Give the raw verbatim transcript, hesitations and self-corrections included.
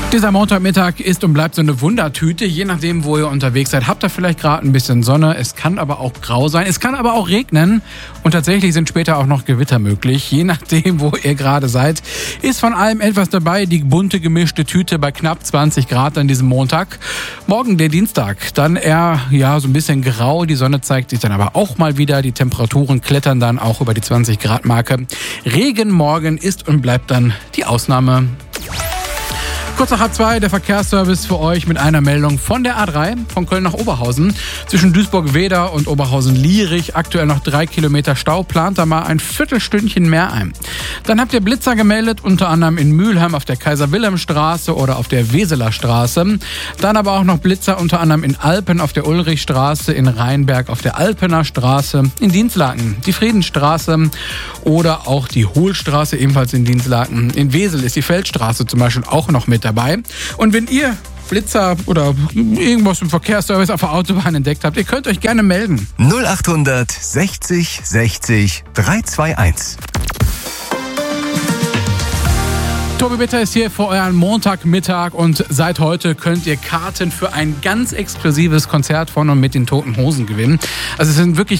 Dieser Montagmittag ist und bleibt so eine Wundertüte. Je nachdem, wo ihr unterwegs seid, habt ihr vielleicht gerade ein bisschen Sonne. Es kann aber auch grau sein. Es kann aber auch regnen. Und tatsächlich sind später auch noch Gewitter möglich. Je nachdem, wo ihr gerade seid, ist von allem etwas dabei. Die bunte gemischte Tüte bei knapp zwanzig Grad an diesem Montag. Morgen der Dienstag. Dann eher ja so ein bisschen grau. Die Sonne zeigt sich dann aber auch mal wieder. Die Temperaturen klettern dann auch über die zwanzig Grad Marke. Regen morgen ist und bleibt dann die Ausnahme. Kurz nach H zwei, der Verkehrsservice für euch mit einer Meldung von der A drei, von Köln nach Oberhausen. Zwischen Duisburg-Wedau und Oberhausen-Lierich aktuell noch drei Kilometer Stau, plant da mal ein Viertelstündchen mehr ein. Dann habt ihr Blitzer gemeldet, unter anderem in Mülheim auf der Kaiser-Wilhelm-Straße oder auf der Weseler Straße. Dann aber auch noch Blitzer unter anderem in Alpen auf der Ulrichstraße, in Rheinberg auf der Alpener Straße, in Dinslaken die Friedenstraße oder auch die Hohlstraße, ebenfalls in Dinslaken. In Wesel ist die Feldstraße zum Beispiel auch noch mit dabei. Und wenn ihr Blitzer oder irgendwas im Verkehrsservice auf der Autobahn entdeckt habt, ihr könnt euch gerne melden. null acht sechzig sechzig drei zwei eins. Tobi Bitter ist hier für euren Montagmittag und seit heute könnt ihr Karten für ein ganz exklusives Konzert von und mit den Toten Hosen gewinnen. Also es sind wirklich